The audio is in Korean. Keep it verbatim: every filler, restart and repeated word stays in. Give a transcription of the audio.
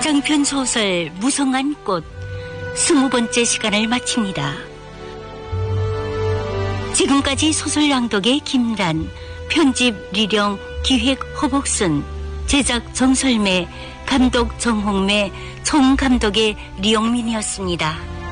장편 소설 무성한 꽃 스무 번째 시간을 마칩니다. 지금까지 소설 낭독의 김란, 편집 리령, 기획 허복순, 제작 정설매, 감독 정홍매, 총감독의 리용민이었습니다.